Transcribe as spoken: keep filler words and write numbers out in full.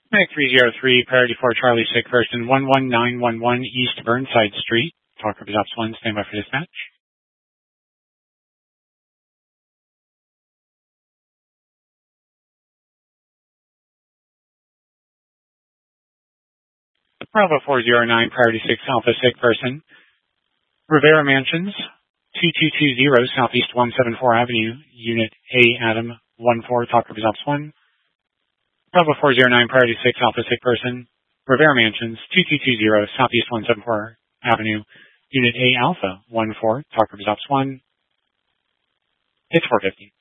Meg three zero three, priority for Charlie, sick person, one one nine one one East Burnside Street. Talk of Ops one, stand by for dispatch. Bravo four zero nine, priority six Alpha, sick person. Rivera Mansions, two two two zero Southeast one seventy-four Avenue, Unit A, Adam, one four, talk of Ops one. Bravo four zero nine, priority six Alpha, sick person. Rivera Mansions, two two two zero Southeast one seventy-four Avenue, Unit A, Alpha, one four, talk of Ops one. It's four fifty.